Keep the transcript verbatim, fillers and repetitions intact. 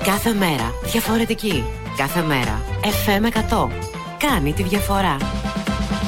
Κάθε μέρα διαφορετική. Κάθε μέρα εφ εμ εκατό. Κάνει τη διαφορά.